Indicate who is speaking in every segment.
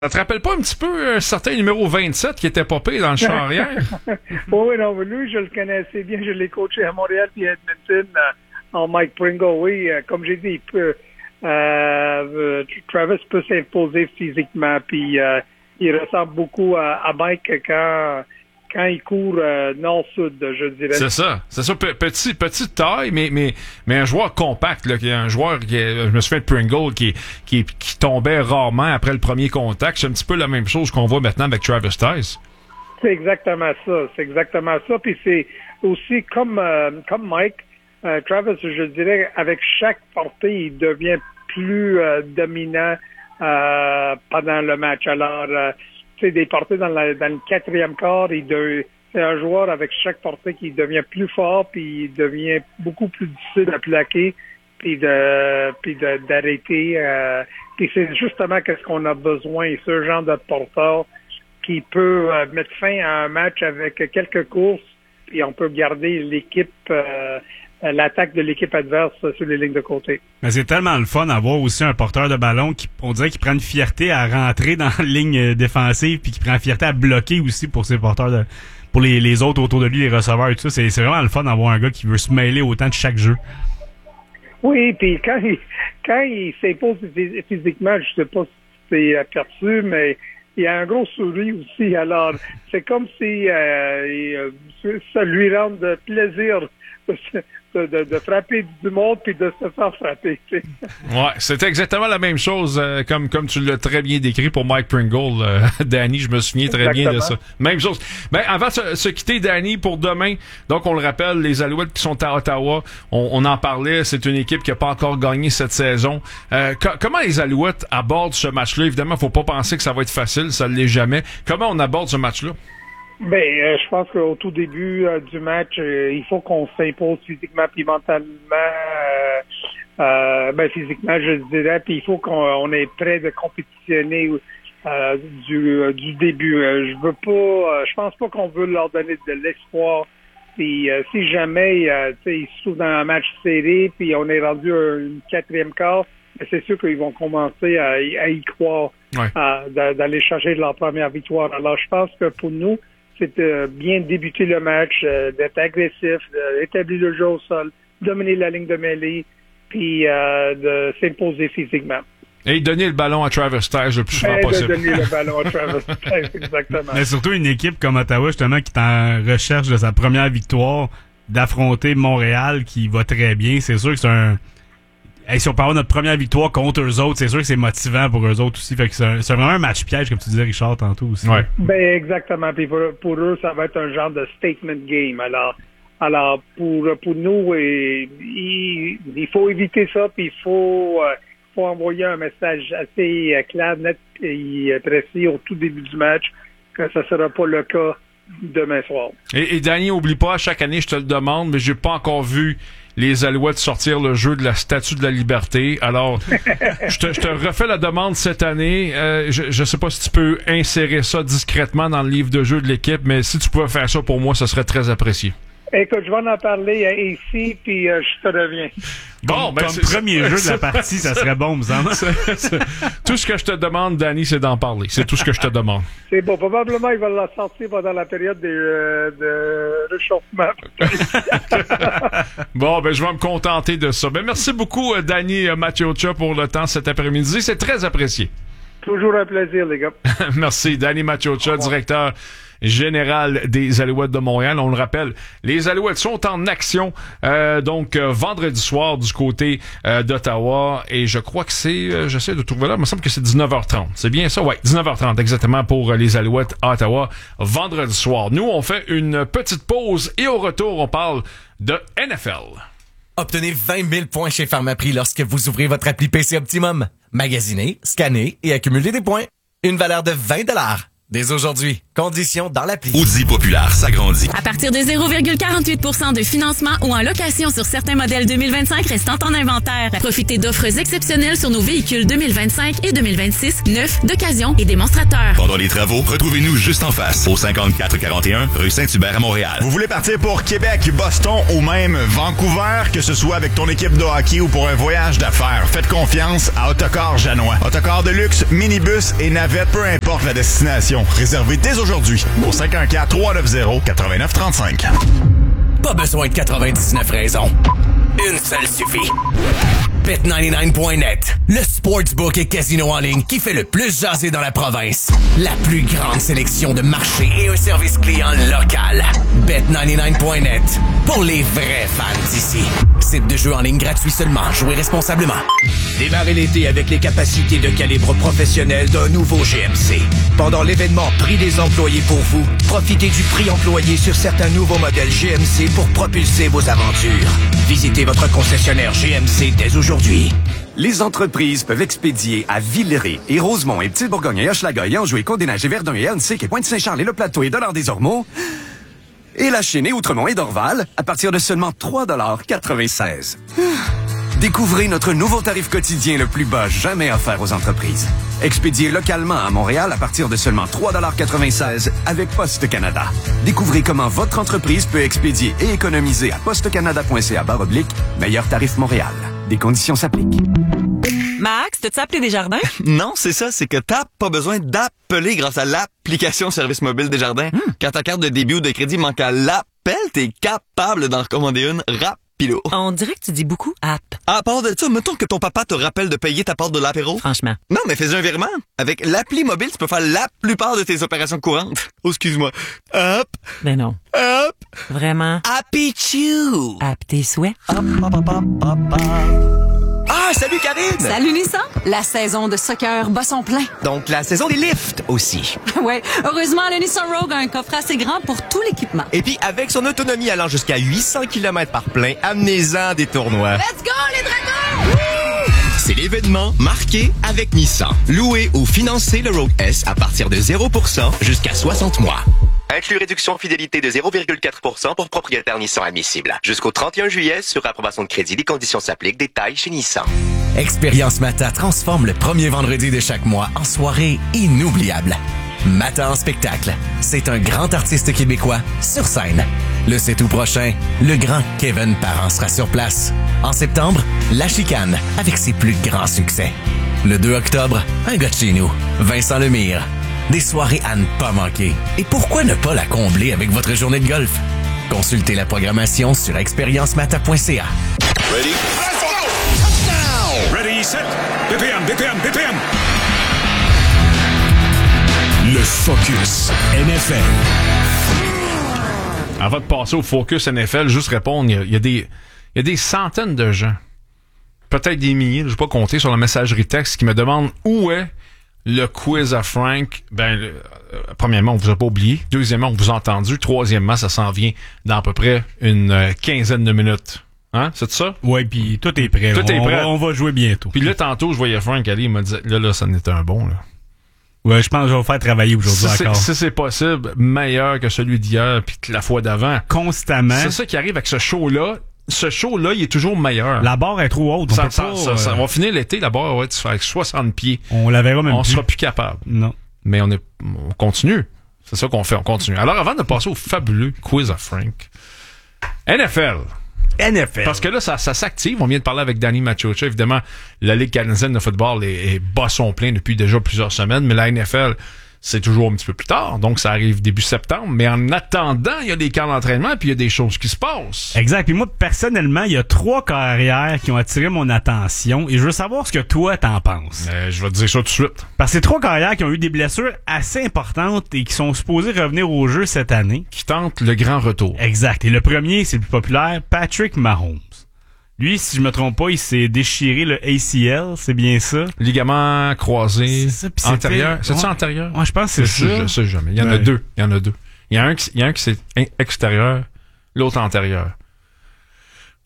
Speaker 1: Ça te rappelle pas un petit peu un certain numéro 27 qui était popé dans le champ arrière?
Speaker 2: Oui, non, lui, je le connaissais bien. Je l'ai coaché à Montréal puis à Edmonton en Mike Pringle. Oui, comme j'ai dit, Travis peut s'imposer physiquement, puis il ressemble beaucoup à Mike quand il court nord-sud, je dirais.
Speaker 1: C'est ça. Petite taille, mais un joueur compact, là, un joueur je me souviens de Pringle qui tombait rarement après le premier contact. C'est un petit peu la même chose qu'on voit maintenant avec Travis Tice.
Speaker 2: C'est exactement ça. Puis c'est aussi comme Mike, Travis, je dirais, avec chaque portée, il devient plus dominant pendant le match. Alors, des portées dans le quatrième quart, c'est un joueur avec chaque portée qui devient plus fort, puis il devient beaucoup plus difficile à plaquer, puis d'arrêter. Puis c'est justement qu'est-ce qu'on a besoin, ce genre de porteur qui peut mettre fin à un match avec quelques courses, puis on peut garder l'équipe, l'attaque de l'équipe adverse sur les lignes de côté.
Speaker 3: Mais c'est tellement le fun d'avoir aussi un porteur de ballon on dirait qu'il prend une fierté à rentrer dans la ligne défensive, puis qu'il prend une fierté à bloquer aussi pour ses porteurs pour les autres autour de lui, les receveurs et tout ça. C'est vraiment le fun d'avoir un gars qui veut se mêler autant de chaque jeu.
Speaker 2: Oui, puis quand il s'impose physiquement, je sais pas si c'est aperçu, mais il a un gros sourire aussi. Alors, c'est comme si ça lui rend de plaisir de frapper du monde puis de se faire frapper. Tu sais.
Speaker 1: Ouais, c'était exactement la même chose comme tu l'as très bien décrit pour Mike Pringle, Danny, je me souviens très bien de ça. Même chose. Ben avant de se quitter, Danny, pour demain, donc on le rappelle, les Alouettes qui sont à Ottawa, on en parlait, c'est une équipe qui a pas encore gagné cette saison. Comment les Alouettes abordent ce match-là? Évidemment, faut pas penser que ça va être facile, ça ne l'est jamais. Comment on aborde ce match-là?
Speaker 2: Je pense qu'au tout début du match, il faut qu'on s'impose physiquement puis mentalement. Physiquement, je dirais, puis il faut qu'on est prêt de compétitionner du début. Je pense pas qu'on veut leur donner de l'espoir. Puis si jamais ils se trouvent dans un match serré, puis on est rendu à une quatrième quart, c'est sûr qu'ils vont commencer à y croire, d'aller chercher leur première victoire. Alors je pense que pour nous, c'est de bien débuter le match, d'être agressif, d'établir le jeu au sol, dominer la ligne de mêlée, puis de s'imposer physiquement.
Speaker 1: Et donner le ballon à Travis Tice le plus souvent possible.
Speaker 2: Donner le ballon à Travis Tice, exactement.
Speaker 3: Mais surtout une équipe comme Ottawa, justement, qui est en recherche de sa première victoire, d'affronter Montréal, qui va très bien. C'est sûr que c'est si on parle de notre première victoire contre eux autres, c'est sûr que c'est motivant pour eux autres aussi. Fait que c'est vraiment un match piège, comme tu disais, Richard, tantôt aussi.
Speaker 1: Ouais.
Speaker 2: Exactement. Puis pour eux, ça va être un genre de statement game. Alors pour nous, il faut éviter ça, puis il faut envoyer un message assez clair, net et précis au tout début du match, que ça sera pas le cas demain soir.
Speaker 1: Et Danny, oublie pas, chaque année, je te le demande, mais j'ai pas encore vu les Alouettes sortir le jeu de la Statue de la Liberté. Alors, je te refais la demande cette année. Je sais pas si tu peux insérer ça discrètement dans le livre de jeu de l'équipe, mais si tu pouvais faire ça pour moi, ça serait très apprécié.
Speaker 2: Écoute, je vais en parler ici, puis je te reviens.
Speaker 3: Bon, comme premier jeu de la partie, ça serait bon, me semble.
Speaker 1: Tout ce que je te demande, Danny, c'est d'en parler. C'est tout ce que je te demande.
Speaker 2: C'est bon. Probablement, il va la sortir pendant la période de réchauffement.
Speaker 1: Bon, je vais me contenter de ça. Merci beaucoup, Danny Maciocia, pour le temps cet après-midi. C'est très apprécié.
Speaker 2: Toujours un plaisir, les gars.
Speaker 1: Merci, Danny Maciocia, directeur général des Alouettes de Montréal. On le rappelle, les Alouettes sont en action vendredi soir du côté d'Ottawa, et je crois que c'est, j'essaie de trouver là, il me semble que c'est 19h30. C'est bien ça? Ouais, 19h30 exactement pour les Alouettes à Ottawa vendredi soir. Nous, on fait une petite pause et au retour, on parle de NFL.
Speaker 4: Obtenez 20 000 points chez Pharmaprix lorsque vous ouvrez votre appli PC Optimum. Magasinez, scannez et accumulez des points. Une valeur de 20 $ dès aujourd'hui. Conditions dans l'appli.
Speaker 5: Audi Populaire s'agrandit.
Speaker 6: À partir de 0,48% de financement ou en location sur certains modèles 2025 restant en inventaire. Profitez d'offres exceptionnelles sur nos véhicules 2025 et 2026, neufs, d'occasion et démonstrateurs.
Speaker 5: Pendant les travaux, retrouvez-nous juste en face, au 5441 rue Saint-Hubert à Montréal.
Speaker 7: Vous voulez partir pour Québec, Boston ou même Vancouver, que ce soit avec ton équipe de hockey ou pour un voyage d'affaires, faites confiance à Autocar Janois. Autocar de luxe, minibus et navette, peu importe la destination. Réservez dès aujourd'hui au 514-390-8935.
Speaker 4: Pas besoin de 99 raisons. Une seule suffit. Bet99.net, le sportsbook et casino en ligne qui fait le plus jaser dans la province. La plus grande sélection de marchés et un service client local. Bet99.net, pour les vrais fans d'ici. Site de jeu en ligne gratuit seulement. Jouez responsablement.
Speaker 8: Démarrez l'été avec les capacités de calibre professionnel d'un nouveau GMC. Pendant l'événement Prix des employés pour vous, profitez du prix employé sur certains nouveaux modèles GMC pour propulser vos aventures. Visitez votre concessionnaire GMC dès aujourd'hui.
Speaker 9: Les entreprises peuvent expédier à Villeray et Rosemont et Petite-Bourgogne et Hochelaga et Anjou et Côte-des-Neiges et Verdun et Annecy et Pointe-Saint-Charles et Le Plateau et Dollard-des-Ormeaux et La Chênaie, Outremont et Dorval à partir de seulement 3,96 $. Découvrez notre nouveau tarif quotidien le plus bas jamais offert aux entreprises. Expédié localement à Montréal à partir de seulement 3,96 $ avec Poste Canada. Découvrez comment votre entreprise peut expédier et économiser à postecanada.ca/meilleur tarif Montréal. Des conditions s'appliquent.
Speaker 10: Max, t'as-tu appelé Desjardins?
Speaker 11: Non, c'est ça, c'est que t'as pas besoin d'appeler grâce à l'application Service Mobile Desjardins. Quand ta carte de débit ou de crédit manque à l'appel, t'es capable d'en recommander une rapido.
Speaker 10: On dirait que tu dis beaucoup app.
Speaker 11: À part de ça, mettons que ton papa te rappelle de payer ta part de l'apéro.
Speaker 10: Franchement.
Speaker 11: Non, mais fais un virement. Avec l'appli mobile, tu peux faire la plupart de tes opérations courantes. Oh, excuse-moi. Hop.
Speaker 10: Ben non.
Speaker 11: Hop.
Speaker 10: Vraiment.
Speaker 11: Happy Chew.
Speaker 10: App tes souhaits.
Speaker 4: Ah, salut Karine!
Speaker 12: Salut Nissan! La saison de soccer bat son plein.
Speaker 4: Donc la saison des lifts aussi.
Speaker 12: Ouais, heureusement, le Nissan Rogue a un coffre assez grand pour tout l'équipement.
Speaker 4: Et puis avec son autonomie allant jusqu'à 800 km par plein, amenez-en des tournois.
Speaker 12: Let's go les dragons!
Speaker 4: C'est l'événement marqué avec Nissan. Louez ou financez le Rogue S à partir de 0% jusqu'à 60 mois.
Speaker 13: Inclus réduction fidélité de 0,4% pour propriétaire Nissan admissible. Jusqu'au 31 juillet, sur approbation de crédit, les conditions s'appliquent. Détails chez Nissan.
Speaker 4: Expérience Mata transforme le premier vendredi de chaque mois en soirée inoubliable. Mata en spectacle. C'est un grand artiste québécois sur scène. Le 7 août prochain, le grand Kevin Parent sera sur place. En septembre, La Chicane avec ses plus grands succès. Le 2 octobre, un gars de chez nous, Vincent Lemire. Des soirées à ne pas manquer. Et pourquoi ne pas la combler avec votre journée de golf? Consultez la programmation sur expériencemata.ca.
Speaker 7: Ready? Let's go! Touchdown! Ready, set, BPM, BPM, BPM! Le Focus NFL.
Speaker 1: Avant de passer au Focus NFL, juste répondre, il y a des centaines de gens, peut-être des milliers, je ne vais pas compter, sur la messagerie texte qui me demandent où est le quiz à Frank. Premièrement, on vous a pas oublié. Deuxièmement, on vous a entendu. Troisièmement, ça s'en vient dans à peu près une quinzaine de minutes. Hein? C'est ça?
Speaker 3: Ouais, puis tout est prêt.
Speaker 1: Tout est prêt.
Speaker 3: On va jouer bientôt.
Speaker 1: Puis là, tantôt, je voyais Frank aller, il m'a dit, là, ça en était un bon, là.
Speaker 3: Ouais, je pense que je vais vous faire travailler aujourd'hui encore.
Speaker 1: Si c'est possible, meilleur que celui d'hier puis que la fois d'avant.
Speaker 3: Constamment.
Speaker 1: C'est ça qui arrive avec ce show-là. Ce show-là, il est toujours meilleur.
Speaker 3: La barre est trop haute.
Speaker 1: Ça va finir l'été, la barre va être avec 60 pieds.
Speaker 3: On la verra même
Speaker 1: On
Speaker 3: plus.
Speaker 1: sera plus capable.
Speaker 3: Non.
Speaker 1: Mais on continue. C'est ça qu'on fait, on continue. Alors, avant de passer au fabuleux quiz à Frank, NFL. Parce que là, ça s'active. On vient de parler avec Danny Machocha. Évidemment, la Ligue canadienne de football est bas son plein depuis déjà plusieurs semaines, mais la NFL, c'est toujours un petit peu plus tard. Donc, ça arrive début septembre. Mais en attendant, il y a des camps d'entraînement puis il y a des choses qui se passent.
Speaker 3: Exact. Puis moi, personnellement, il y a 3 carrières qui ont attiré mon attention et je veux savoir ce que toi t'en penses.
Speaker 1: Je vais te dire ça tout de suite.
Speaker 3: Parce que c'est 3 carrières qui ont eu des blessures assez importantes et qui sont supposées revenir au jeu cette année.
Speaker 1: Qui tentent le grand retour.
Speaker 3: Exact. Et le premier, c'est le plus populaire, Patrick Mahomes. Lui, si je me trompe pas, il s'est déchiré le ACL, c'est bien ça?
Speaker 1: Ligament croisé antérieur. C'est-tu antérieur?
Speaker 3: Ouais, je pense que c'est ça.
Speaker 1: Je sais jamais. Il y en a deux. Il y a un qui c'est extérieur, l'autre antérieur.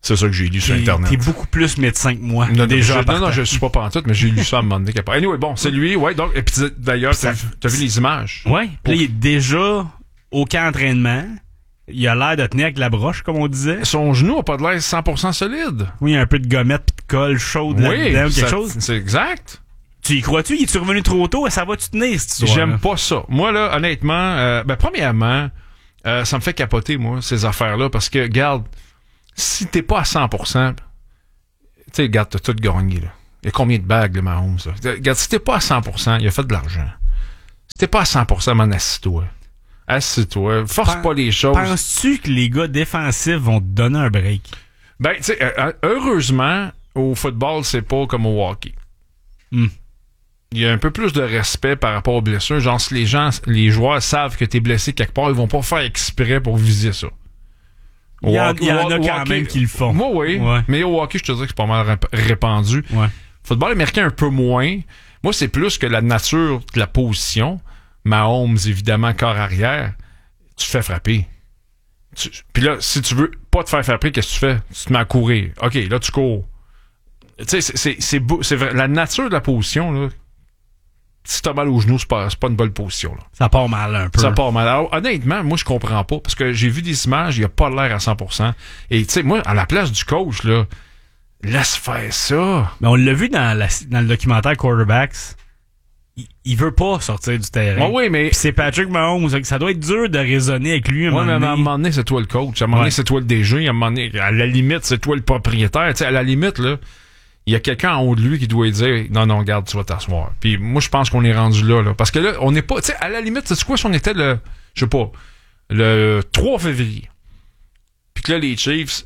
Speaker 1: C'est ça que j'ai lu sur Internet.
Speaker 3: T'es beaucoup plus médecin que moi.
Speaker 1: Non,
Speaker 3: déjà.
Speaker 1: Non, je suis pas pantoute, mais j'ai lu ça à un moment donné. Anyway, bon, c'est lui, ouais. Donc, et puis d'ailleurs, t'as vu les images?
Speaker 3: Ouais. Puis il est déjà au camp d'entraînement. Il a l'air de tenir avec la broche, comme on disait.
Speaker 1: Son genou a pas de l'air 100% solide.
Speaker 3: Oui, il y a un peu de gommette pis de colle chaude là-dedans ou quelque chose.
Speaker 1: C'est exact.
Speaker 3: Tu y crois-tu? Il est-tu revenu trop tôt? Ça va-tu tenir, cette histoire?
Speaker 1: J'aime pas ça. Moi, là, honnêtement, premièrement, ça me fait capoter, moi, ces affaires-là, parce que, regarde, si t'es pas à 100%, tu sais, regarde, t'as tout gagné, là. Il y a combien de bagues, le Mahomes, là? Regarde, si t'es pas à 100%, il a fait de l'argent. Si t'es pas à 100%, man, assis-toi. Assis-toi. Force pas les choses.
Speaker 3: Penses-tu que les gars défensifs vont te donner un break?
Speaker 1: Ben, tu sais, heureusement, au football, c'est pas comme au hockey. Il y a un peu plus de respect par rapport aux blessures. Genre, si les joueurs savent que t'es blessé quelque part, ils vont pas faire exprès pour viser ça.
Speaker 3: Il y en a quand même qui le font.
Speaker 1: Moi, oui. Ouais. Mais au hockey, je te dirais que c'est pas mal répandu.
Speaker 3: Ouais.
Speaker 1: Football américain, un peu moins. Moi, c'est plus que la nature de la position. Mahomes, évidemment, corps arrière. Tu te fais frapper. Puis là, si tu veux pas te faire frapper, qu'est-ce que tu fais? Tu te mets à courir. OK, là, tu cours. Tu sais, c'est vrai. La nature de la position, là, si t'as mal au genou, c'est pas une bonne position. Là.
Speaker 3: Ça part mal un peu.
Speaker 1: Ça part mal. Alors, honnêtement, moi, je comprends pas. Parce que j'ai vu des images, il a pas l'air à 100%. Et tu sais, moi, à la place du coach, là, laisse faire ça.
Speaker 3: Mais on l'a vu dans le documentaire Quarterbacks. Il veut pas sortir du terrain.
Speaker 1: Oui, mais...
Speaker 3: Pis c'est Patrick Mahomes. Ça doit être dur de raisonner avec lui.
Speaker 1: Oui, mais à un moment donné, c'est toi le coach. À un moment donné, c'est toi le DG. À un moment donné, à la limite, c'est toi le propriétaire. Tu sais, à la limite, là, il y a quelqu'un en haut de lui qui doit lui dire non, garde, tu vas t'asseoir. Puis moi, je pense qu'on est rendu là. Parce que là, on n'est pas... Tu sais, à la limite, c'est quoi si on était je sais pas, le 3 février. Puis que là, les Chiefs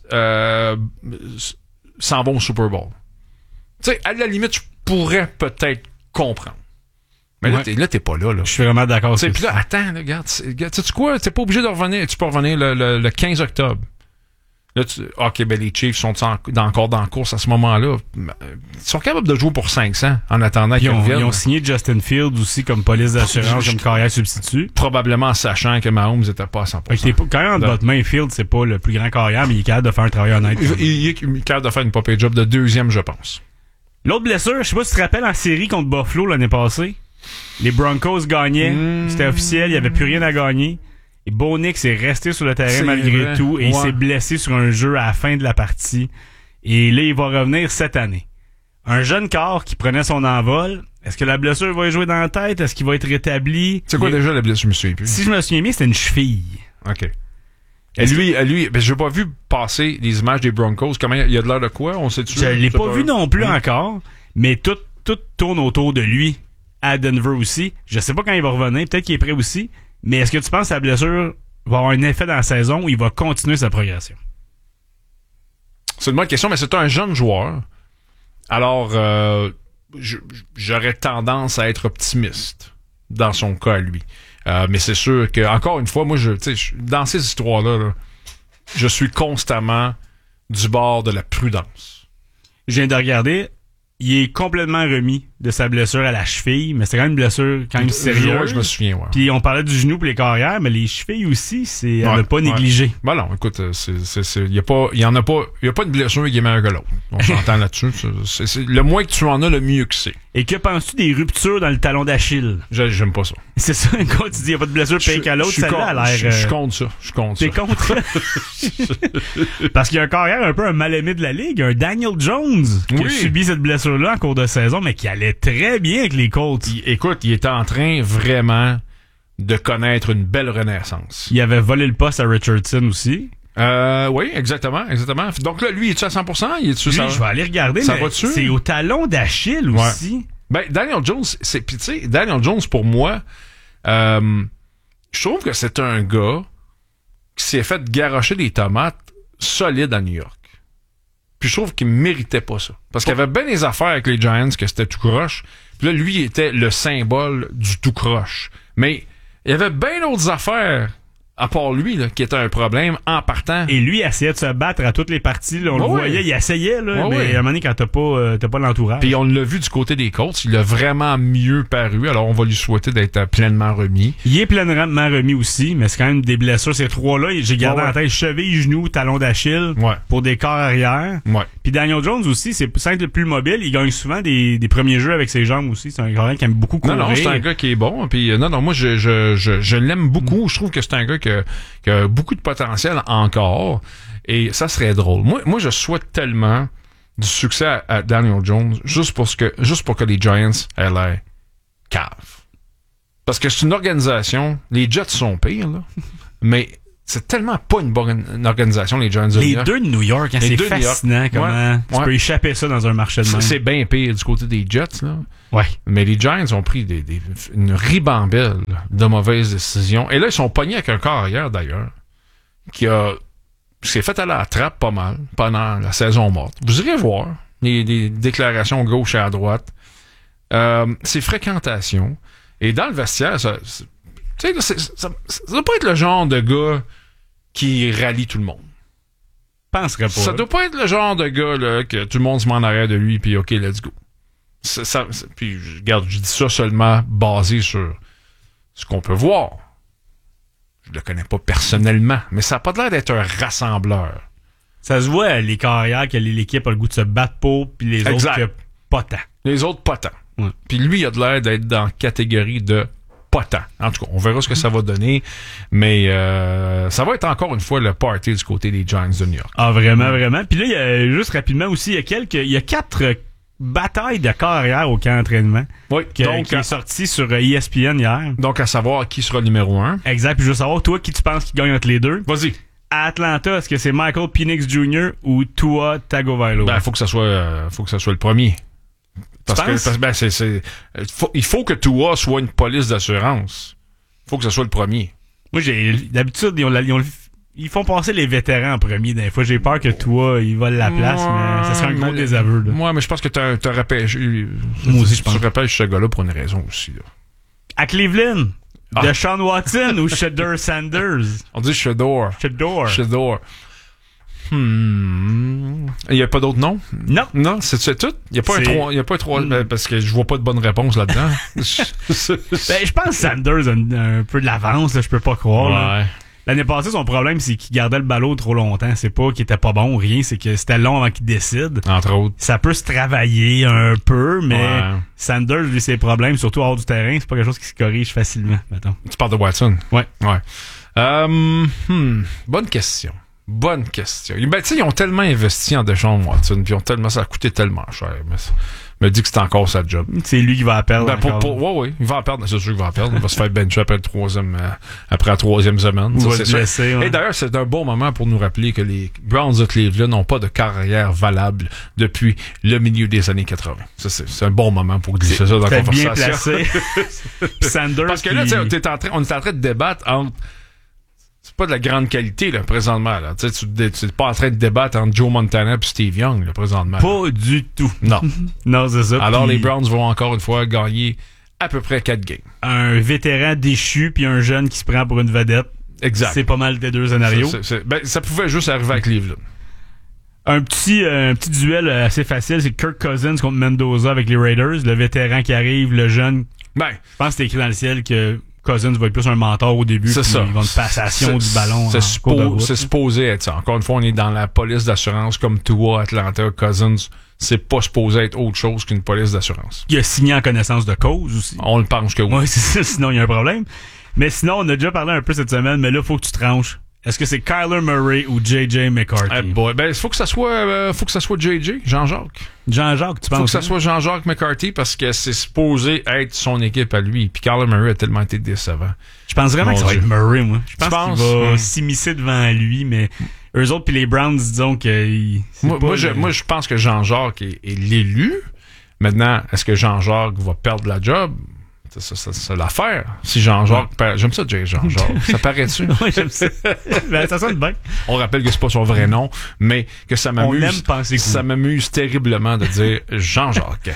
Speaker 1: s'en vont au Super Bowl. Tu sais, à la limite, je pourrais peut-être comprendre. Mais là, t'es pas là.
Speaker 3: Je suis vraiment d'accord.
Speaker 1: Puis là, attends, là, regarde, sais-tu quoi? T'es pas obligé de revenir. Tu peux revenir le 15 octobre. Là, OK, ben les Chiefs sont encore dans la course à ce moment-là. Ils sont capables de jouer pour 500 en attendant qu'ils reviennent.
Speaker 3: Ils ont signé Justin Fields aussi comme police d'assurance, comme carrière substitut.
Speaker 1: Probablement en sachant que Mahomes n'était pas à 100%.
Speaker 3: Quand même, entre votre main, Fields, c'est pas le plus grand carrière, mais il est capable de faire un travail honnête.
Speaker 1: Il est capable de faire une papier job de deuxième, je pense.
Speaker 3: L'autre blessure, je sais pas si tu te rappelles en série contre Buffalo l'année passée. Les Broncos gagnaient. C'était officiel. Il n'y avait plus rien à gagner. Et Bo Nix est resté sur le terrain malgré tout. Et il s'est blessé sur un jeu à la fin de la partie. Et là, il va revenir cette année. Un jeune corps qui prenait son envol. Est-ce que la blessure va y jouer dans la tête? Est-ce qu'il va être rétabli?
Speaker 1: C'est quoi déjà la blessure? Je me souviens plus.
Speaker 3: Si je me souviens bien, c'était une cheville.
Speaker 1: OK. Et lui, ben, j'ai pas vu passer les images des Broncos. Comment il y a de l'air de quoi? On sait-tu?
Speaker 3: Je l'ai pas vu non plus encore. Mais tout tourne autour de lui. À Denver aussi. Je sais pas quand il va revenir. Peut-être qu'il est prêt aussi. Mais est-ce que tu penses que sa blessure va avoir un effet dans la saison ou il va continuer sa progression?
Speaker 1: C'est une bonne question, mais c'est un jeune joueur. Alors, j'aurais tendance à être optimiste dans son cas à lui. Mais c'est sûr que, encore une fois, moi, dans ces histoires-là, là, je suis constamment du bord de la prudence.
Speaker 3: Je viens de regarder. Il est complètement remis de sa blessure à la cheville, mais c'est quand même une blessure quand même sérieuse.
Speaker 1: Ouais, je me souviens, ouais.
Speaker 3: Puis on parlait du genou pour les carrières, mais les chevilles aussi, c'est à ne pas négliger.
Speaker 1: Ben non, écoute, il y a pas une blessure qui est meilleure que l'autre. On s'entend là-dessus. Le moins que tu en as, le mieux que c'est.
Speaker 3: Et que penses-tu des ruptures dans le talon d'Achille?
Speaker 1: J'aime pas ça.
Speaker 3: C'est ça, quand tu dis il n'y a pas de blessure pire qu'à l'autre, celle-là a l'air...
Speaker 1: Je compte ça.
Speaker 3: T'es contre? Parce qu'il y a un carrière un peu un mal-aimé de la Ligue, un Daniel Jones, qui a subi cette blessure-là en cours de saison, mais qui allait très bien avec les Colts.
Speaker 1: Écoute, il était en train vraiment de connaître une belle renaissance.
Speaker 3: Il avait volé le poste à Richardson aussi.
Speaker 1: Oui, exactement. Donc là, lui, il est-tu à 100%?
Speaker 3: Je vais aller regarder, mais c'est au talon d'Achille aussi.
Speaker 1: Ben, Daniel Jones, puis tu sais, Daniel Jones, pour moi, je trouve que c'est un gars qui s'est fait garrocher des tomates solides à New York. Puis je trouve qu'il méritait pas ça. Parce qu'il y avait bien des affaires avec les Giants que c'était tout croche. Puis là, lui, il était le symbole du tout croche. Mais il y avait bien d'autres affaires à part lui, là, qui était un problème en partant.
Speaker 3: Et lui essayait de se battre à toutes les parties. Là, on le voyait, il essayait, là, mais à un moment donné, quand t'as pas l'entourage.
Speaker 1: Puis on l'a vu du côté des Colts, il a vraiment mieux paru. Alors on va lui souhaiter d'être pleinement remis.
Speaker 3: Il est pleinement remis aussi, mais c'est quand même des blessures. Ces trois-là, j'ai gardé en tête cheville, genou, talon d'Achille pour des corps arrière.
Speaker 1: Ouais.
Speaker 3: Puis Daniel Jones aussi, c'est le plus mobile. Il gagne souvent des premiers jeux avec ses jambes aussi. C'est un gars qui aime beaucoup courir.
Speaker 1: Non, c'est un gars qui est bon. Puis moi je l'aime beaucoup. Je trouve que c'est un gars qui a beaucoup de potentiel encore. Et ça serait drôle. Moi je souhaite tellement du succès à Daniel Jones juste pour que les Giants aient l'air cave. Parce que c'est une organisation, les Jets sont pires, là, mais c'est tellement pas une bonne organisation, les Giants de New York.
Speaker 3: Les deux de New York, c'est fascinant comment tu peux échapper ça dans un marché de même.
Speaker 1: C'est bien pire du côté des Jets, là.
Speaker 3: Ouais.
Speaker 1: Mais les Giants ont pris une ribambelle de mauvaises décisions. Et là, ils sont pognés avec un corps arrière, d'ailleurs, qui s'est fait aller à la trappe pas mal pendant la saison morte. Vous irez voir les déclarations gauche et à droite. Ses fréquentations. Et dans le vestiaire, ça doit pas être le genre de gars qui rallie tout le monde.
Speaker 3: Penserais pas.
Speaker 1: Ça doit pas être le genre de gars là, que tout le monde se met en arrière de lui puis OK, let's go. Puis regarde, je dis ça seulement basé sur ce qu'on peut voir. Je le connais pas personnellement, mais ça a pas l'air d'être un rassembleur.
Speaker 3: Ça se voit les carrières que l'équipe a le goût de se battre pour, puis les autres que pas tant.
Speaker 1: Les autres pas tant. Ouais. Puis lui, il a de l'air d'être dans la catégorie de pas tant. En tout cas, on verra ce que ça va donner, mais ça va être encore une fois le party du côté des Giants de New York.
Speaker 3: Ah, vraiment, vraiment. Puis là, il y a juste rapidement aussi, il y a 4 batailles de carrière au camp d'entraînement.
Speaker 1: Oui,
Speaker 3: qui est sorti sur ESPN hier.
Speaker 1: Donc, à savoir qui sera le numéro 1.
Speaker 3: Exact. Puis je veux savoir, toi, qui tu penses qui gagne entre les deux?
Speaker 1: Vas-y.
Speaker 3: À Atlanta, est-ce que c'est Michael Penix Jr. ou Tua Tagovailoa?
Speaker 1: Ben, faut que ça soit le premier. Il faut que Tua soit une police d'assurance. Il faut que ce soit le premier.
Speaker 3: Moi, d'habitude, ils font passer les vétérans en premier. Des fois, j'ai peur que Tua, il vole la place, mais ça serait un gros désaveu.
Speaker 1: Moi, mais je pense que t'as repêché.
Speaker 3: Moi aussi, je pense.
Speaker 1: Tu repêches ce gars-là pour une raison aussi. Là.
Speaker 3: À Cleveland, Deshaun Watson ou Shedeur Sanders?
Speaker 1: On dit Shedeur. Il n'y a pas d'autres noms?
Speaker 3: Non.
Speaker 1: Non, c'est tout? Il n'y a pas un 3, parce que je vois pas de bonne réponse là-dedans.
Speaker 3: Je pense que Sanders a un peu de l'avance, là, je peux pas croire. Ouais. L'année passée, son problème, c'est qu'il gardait le ballon trop longtemps. C'est pas qu'il était pas bon ou rien, c'est que c'était long avant qu'il décide.
Speaker 1: Entre autres.
Speaker 3: Ça peut se travailler un peu, mais Sanders, lui, ses problèmes, surtout hors du terrain, c'est pas quelque chose qui se corrige facilement, mettons.
Speaker 1: Tu parles de Watson?
Speaker 3: Ouais.
Speaker 1: Bonne question. Ben, tu sais, ils ont tellement investi en Deshaun Watson, puis ça a coûté tellement cher. Mais me dit que c'est encore sa job.
Speaker 3: C'est lui qui va perdre.
Speaker 1: Oui, il va perdre. C'est sûr qu'il va perdre. Il va se faire bencher après la troisième semaine.
Speaker 3: C'est sûr.
Speaker 1: Et d'ailleurs, c'est un bon moment pour nous rappeler que les Browns de Cleveland n'ont pas de carrière valable depuis le milieu des années 80. C'est un bon moment pour glisser ça dans la conversation.
Speaker 3: Bien placé. Sanders.
Speaker 1: Parce que là, on est en train de débattre entre. C'est pas de la grande qualité, là, présentement, là. Tu n'es pas en train de débattre entre Joe Montana et Steve Young, là, présentement.
Speaker 3: Pas du tout.
Speaker 1: Non.
Speaker 3: Non, c'est ça.
Speaker 1: Alors, les Browns vont encore une fois gagner à peu près 4 games.
Speaker 3: Un vétéran déchu puis un jeune qui se prend pour une vedette.
Speaker 1: Exact.
Speaker 3: C'est pas mal des deux scénarios.
Speaker 1: Ça pouvait juste arriver à Cleveland.
Speaker 3: Un petit duel assez facile, c'est Kirk Cousins contre Mendoza avec les Raiders. Le vétéran qui arrive, le jeune. Je pense que c'est écrit dans le ciel que Cousins va être plus un mentor au début.
Speaker 1: C'est ça.
Speaker 3: Ils vont une passation du ballon.
Speaker 1: C'est supposé être ça. Encore une fois, on est dans la police d'assurance comme Tua, Atlanta, Cousins. C'est pas supposé être autre chose qu'une police d'assurance.
Speaker 3: Il a signé en connaissance de cause aussi.
Speaker 1: On le pense que oui.
Speaker 3: Oui, c'est ça. Sinon, il y a un problème. Mais sinon, on a déjà parlé un peu cette semaine, mais là, il faut que tu tranches. Est-ce que c'est Kyler Murray ou J.J. McCarthy?
Speaker 1: Il faut que ça soit J.J. Jean-Jacques.
Speaker 3: Jean-Jacques, tu penses?
Speaker 1: Faut que ça soit Jean-Jacques McCarthy parce que c'est supposé être son équipe à lui. Puis Kyler Murray a tellement été décevant.
Speaker 3: Je pense vraiment que ça va être Murray, moi. Je pense qu'il va s'immiscer devant lui, mais eux autres puis les Browns, disons que...
Speaker 1: Moi, je pense que Jean-Jacques est l'élu. Maintenant, est-ce que Jean-Jacques va perdre la job? C'est l'affaire. Si Jean-Jacques perd... J'aime ça, Jean-Jacques. Ça paraît-tu?
Speaker 3: Oui, j'aime ça. Ça sonne bien.
Speaker 1: On rappelle que c'est pas son vrai nom, mais que ça m'amuse.
Speaker 3: On aime penser
Speaker 1: ça m'amuse terriblement de dire Jean-Jacques.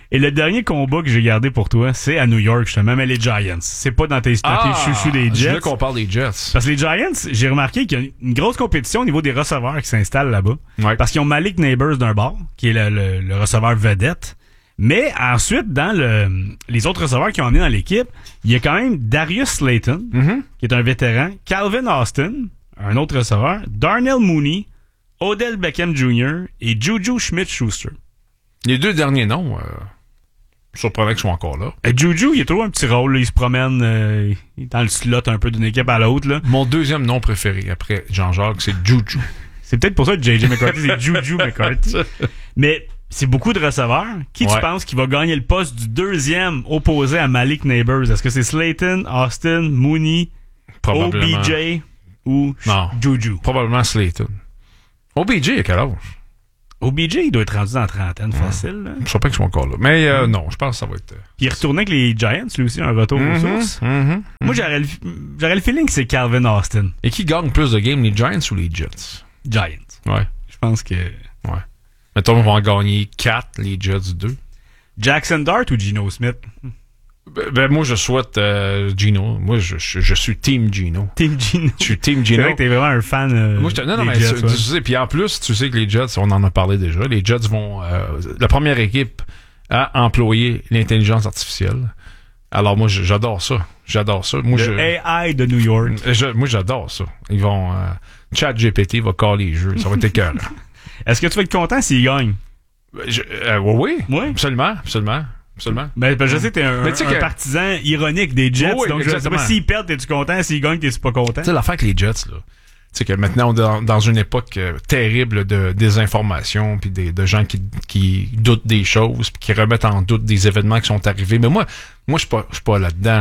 Speaker 3: Et le dernier combat que j'ai gardé pour toi, c'est à New York, justement, mais les Giants. C'est pas dans tes chouchous des Jets.
Speaker 1: Je veux qu'on parle des Jets.
Speaker 3: Parce que les Giants, j'ai remarqué qu'il y a une grosse compétition au niveau des receveurs qui s'installent là-bas.
Speaker 1: Ouais.
Speaker 3: Parce qu'ils ont Malik Neighbors d'un bord, qui est le receveur vedette. Mais ensuite, dans les autres receveurs qui ont emmené dans l'équipe, il y a quand même Darius Slayton, qui est un vétéran, Calvin Austin, un autre receveur, Darnell Mooney, Odell Beckham Jr. et Juju Smith-Schuster.
Speaker 1: Les deux derniers noms, surprenant qu'ils soient encore là.
Speaker 3: Juju, il a toujours un petit rôle, là, il se promène il est dans le slot un peu d'une équipe à l'autre. Là.
Speaker 1: Mon deuxième nom préféré après Jean-Jacques, c'est Juju.
Speaker 3: C'est peut-être pour ça que J.J. McCarthy, c'est Juju McCarthy. Mais c'est beaucoup de receveurs. Qui tu penses qui va gagner le poste du deuxième opposé à Malik Neighbors? Est-ce que c'est Slayton, Austin, Mooney, OBJ ou Juju?
Speaker 1: Probablement Slayton. OBJ, à quel âge?
Speaker 3: OBJ, il doit être rendu dans la trentaine, facile. Là.
Speaker 1: Je ne sais pas qu'ils sont encore là. Mais non, je pense que ça va être...
Speaker 3: Puis il retournait avec les Giants, lui aussi, un retour aux sources. Moi, j'aurais le feeling que c'est Calvin Austin.
Speaker 1: Et qui gagne plus de games, les Giants ou les Jets?
Speaker 3: Giants.
Speaker 1: Ouais.
Speaker 3: Je pense que...
Speaker 1: Ouais. Mettons, on va en gagner 4, les Jets 2.
Speaker 3: Jackson Dart ou Geno Smith?
Speaker 1: Ben moi, je souhaite Geno. Moi, je suis Team Geno.
Speaker 3: Team Geno.
Speaker 1: Je suis Team Geno.
Speaker 3: C'est vrai que t'es vraiment un fan
Speaker 1: moi, non, mais
Speaker 3: Jets,
Speaker 1: tu sais, puis en plus, tu sais que les Jets, on en a parlé déjà, les Jets vont... la première équipe à employer l'intelligence artificielle. Alors moi, j'adore ça. J'adore ça. Moi,
Speaker 3: AI de New York.
Speaker 1: Moi, j'adore ça. Ils vont... ChatGPT va caler les jeux. Ça va être écœurant.
Speaker 3: Est-ce que tu vas être content s'ils gagnent?
Speaker 1: Oui. Absolument.
Speaker 3: Ben, je sais que t'es un partisan ironique des Jets, donc je sais pas s'ils perdent, t'es-tu content? S'ils gagnent, t'es-tu pas content?
Speaker 1: Tu sais, l'affaire avec les Jets, là. Tu sais que maintenant, on est dans une époque terrible de désinformation, puis de gens qui doutent des choses, puis qui remettent en doute des événements qui sont arrivés. Mais moi, je suis pas là-dedans.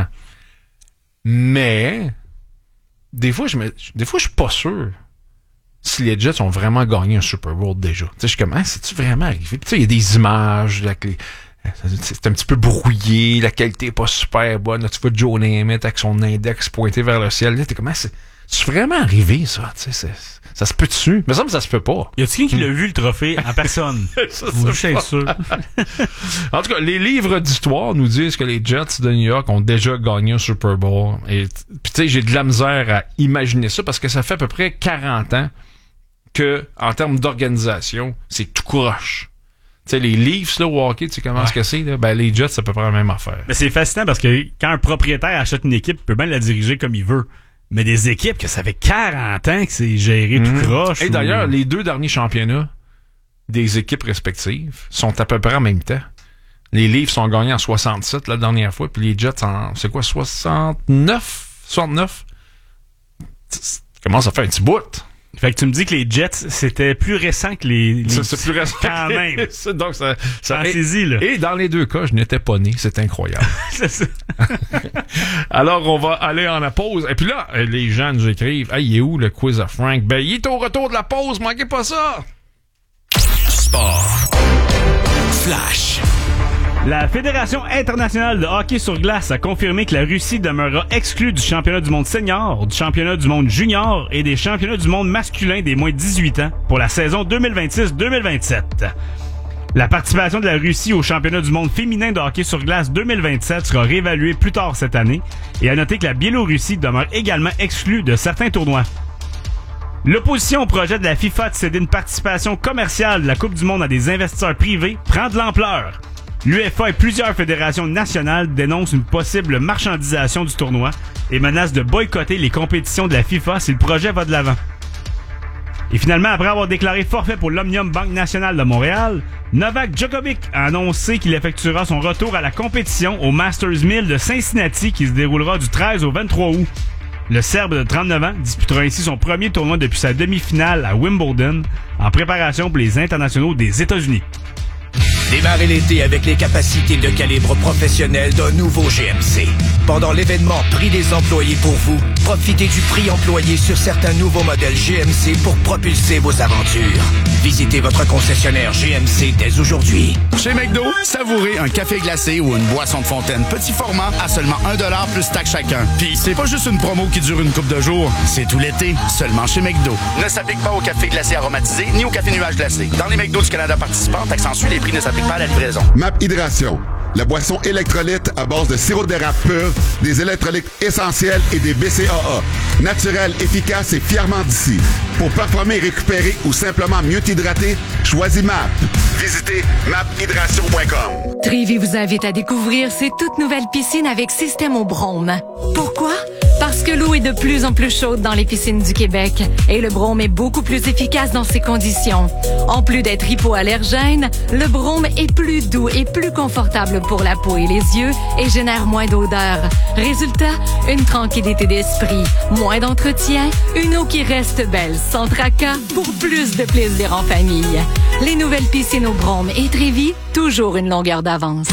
Speaker 1: Mais, des fois, je suis pas sûr si les Jets ont vraiment gagné un Super Bowl déjà. Tu sais, je suis comme, c'est-tu vraiment arrivé? Puis tu sais, il y a des images, c'est un petit peu brouillé, la qualité est pas super bonne. Là, tu vois Joe Namath avec son index pointé vers le ciel. Là, t'es comme, c'est vraiment arrivé, ça? Tu sais, ça se peut dessus? Mais ça se peut pas.
Speaker 3: Y a-t-il qui l'a vu, le trophée, en personne? Je suis sûr.
Speaker 1: En tout cas, les livres d'histoire nous disent que les Jets de New York ont déjà gagné un Super Bowl. Et puis tu sais, j'ai de la misère à imaginer ça parce que ça fait à peu près 40 ans que, en termes d'organisation, c'est tout croche. Tu sais, les Leafs, là, au hockey, tu sais comment est-ce que c'est, là? Ben, les Jets, c'est à peu près la même affaire.
Speaker 3: Mais c'est fascinant parce que quand un propriétaire achète une équipe, il peut bien la diriger comme il veut. Mais des équipes que ça fait 40 ans que c'est géré tout croche.
Speaker 1: Et d'ailleurs, les deux derniers championnats des équipes respectives sont à peu près en même temps. Les Leafs sont gagnés en 67 la dernière fois, puis les Jets en, 69? 69? Ça commence à faire un petit bout.
Speaker 3: Fait que tu me dis que les Jets, c'était plus récent que les
Speaker 1: c'est plus récent
Speaker 3: quand même.
Speaker 1: Donc, ça
Speaker 3: pensez-y, là.
Speaker 1: Et dans les deux cas, je n'étais pas né. C'est incroyable.
Speaker 3: C'est ça.
Speaker 1: Alors, on va aller en la pause. Et puis là, les gens nous écrivent, il est où le quiz à Frank? Ben, il est au retour de la pause. Manquez pas ça.
Speaker 5: Sport. Flash.
Speaker 3: La Fédération internationale de hockey sur glace a confirmé que la Russie demeurera exclue du championnat du monde senior, du championnat du monde junior et des championnats du monde masculin des moins de 18 ans pour la saison 2026-2027. La participation de la Russie au championnat du monde féminin de hockey sur glace 2027 sera réévaluée plus tard cette année et à noter que la Biélorussie demeure également exclue de certains tournois. L'opposition au projet de la FIFA de céder une participation commerciale de la Coupe du monde à des investisseurs privés prend de l'ampleur. L'UEFA et plusieurs fédérations nationales dénoncent une possible marchandisation du tournoi et menacent de boycotter les compétitions de la FIFA si le projet va de l'avant. Et finalement, après avoir déclaré forfait pour l'Omnium Banque Nationale de Montréal, Novak Djokovic a annoncé qu'il effectuera son retour à la compétition au Masters 1000 de Cincinnati qui se déroulera du 13 au 23 août. Le Serbe de 39 ans disputera ainsi son premier tournoi depuis sa demi-finale à Wimbledon en préparation pour les internationaux des États-Unis.
Speaker 8: Démarrez l'été avec les capacités de calibre professionnel d'un nouveau GMC. Pendant l'événement Prix des employés pour vous, profitez du prix employé sur certains nouveaux modèles GMC pour propulser vos aventures. Visitez votre concessionnaire GMC dès aujourd'hui.
Speaker 14: Chez McDo, savourez un café glacé ou une boisson de fontaine petit format à seulement 1$ plus taxe chacun. Puis c'est pas juste une promo qui dure une couple de jours, c'est tout l'été, seulement chez McDo. Ne s'applique pas au café glacé aromatisé ni au café nuage glacé. Dans les McDo du Canada participants, taxe en suit, les prix ne s'appliquent
Speaker 15: s'applique pas à la livraison.
Speaker 16: MAP Hydration. La boisson électrolyte à base de sirop d'érable pur, des électrolytes essentiels et des BCAA. Naturel, efficace et fièrement d'ici. Pour performer, récupérer ou simplement mieux t'hydrater, choisis MAP. Visitez maphydration.com.
Speaker 17: Trévi vous invite à découvrir ses toutes nouvelles piscines avec système au brome. Pourquoi? Parce que l'eau est de plus en plus chaude dans les piscines du Québec et le brome est beaucoup plus efficace dans ces conditions. En plus d'être hypoallergène, le brome est plus doux et plus confortable pour la peau et les yeux et génère moins d'odeur. Résultat, une tranquillité d'esprit, moins d'entretien, une eau qui reste belle sans tracas pour plus de plaisir en famille. Les nouvelles piscines au brome et Trévi, toujours une longueur d'avance.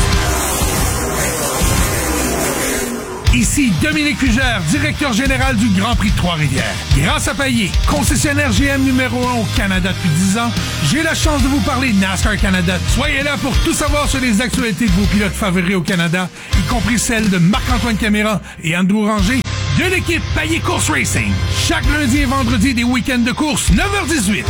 Speaker 18: Ici Dominique Fugère, directeur général du Grand Prix de Trois-Rivières. Grâce à Payet, concessionnaire GM numéro 1 au Canada depuis 10 ans, j'ai la chance de vous parler NASCAR Canada. Soyez là pour tout savoir sur les actualités de vos pilotes favoris au Canada, y compris celles de Marc-Antoine Caméra et Andrew Ranger, de l'équipe Payet Course Racing. Chaque lundi et vendredi des week-ends de course, 9h18.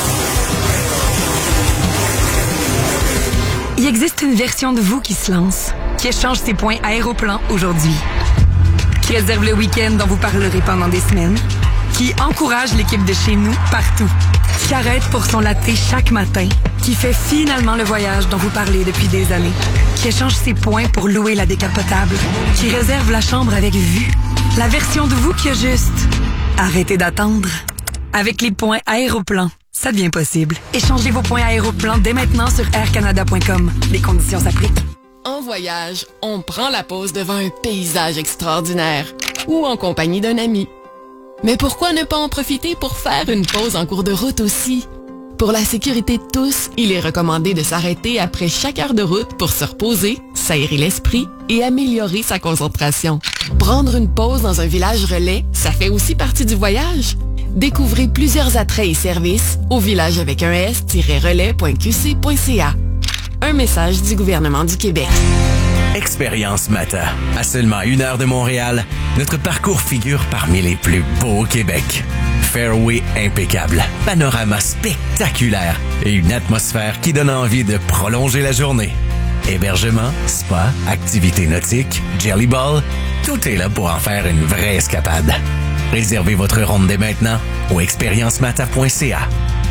Speaker 19: Il existe une version de vous qui se lance, qui échange ses points Aéroplan aujourd'hui, qui réserve le week-end dont vous parlerez pendant des semaines, qui encourage l'équipe de chez nous partout, qui arrête pour son latte chaque matin, qui fait finalement le voyage dont vous parlez depuis des années, qui échange ses points pour louer la décapotable, qui réserve la chambre avec vue, la version de vous qui a juste arrêtez d'attendre. Avec les points Aéroplan, ça devient possible. Échangez vos points Aéroplan dès maintenant sur aircanada.com. Les conditions s'appliquent.
Speaker 20: En voyage, on prend la pause devant un paysage extraordinaire ou en compagnie d'un ami. Mais pourquoi ne pas en profiter pour faire une pause en cours de route aussi? Pour la sécurité de tous, il est recommandé de s'arrêter après chaque heure de route pour se reposer, s'aérer l'esprit et améliorer sa concentration. Prendre une pause dans un village relais, ça fait aussi partie du voyage. Découvrez plusieurs attraits et services au village avec un s-relais.qc.ca. Un message du gouvernement du Québec.
Speaker 4: Expérience Mata. À seulement 1 heure de Montréal, notre parcours figure parmi les plus beaux au Québec. Fairway impeccable, panorama spectaculaire et une atmosphère qui donne envie de prolonger la journée. Hébergement, spa, activités nautiques, jelly ball, tout est là pour en faire une vraie escapade. Réservez votre ronde dès maintenant au expériencemata.ca.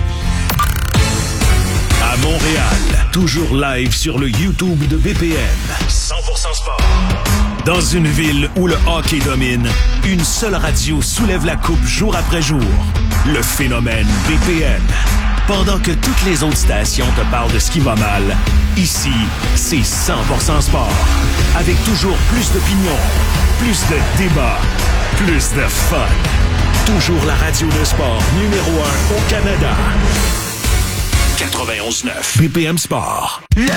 Speaker 21: À Montréal, toujours live sur le YouTube de BPM. 100% sport. Dans une ville où le hockey domine, une seule radio soulève la coupe jour après jour. Le phénomène BPM. Pendant que toutes les autres stations te parlent de ce qui va mal, ici, c'est 100% sport. Avec toujours plus d'opinions, plus de débats, plus de fun. Toujours la radio de sport numéro 1 au Canada. 91.9 BPM Sport.
Speaker 22: Le